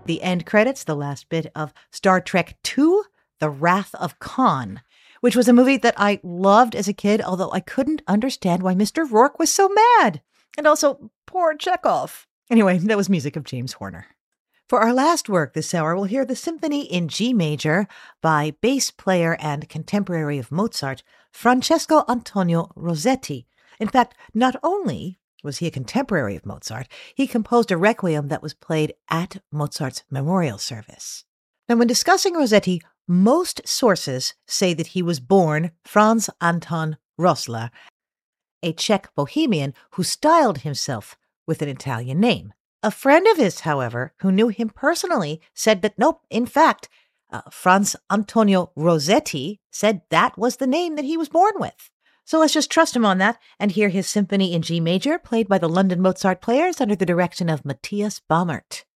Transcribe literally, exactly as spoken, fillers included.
the end credits, the last bit of Star Trek two, The Wrath of Khan, which was a movie that I loved as a kid, although I couldn't understand why Mister Rourke was so mad. And also, poor Chekhov. Anyway, that was music of James Horner. For our last work this hour, we'll hear the Symphony in G Major by bass player and contemporary of Mozart, Francesco Antonio Rossetti. In fact, not only was he a contemporary of Mozart, he composed a requiem that was played at Mozart's memorial service. Now, when discussing Rossetti, most sources say that he was born Franz Anton Rossler, a Czech bohemian who styled himself with an Italian name. A friend of his, however, who knew him personally, said that nope, in fact, uh, Franz Antonio Rossetti said that was the name that he was born with. So let's just trust him on that and hear his Symphony in G Major, played by the London Mozart Players under the direction of Matthias Baumert.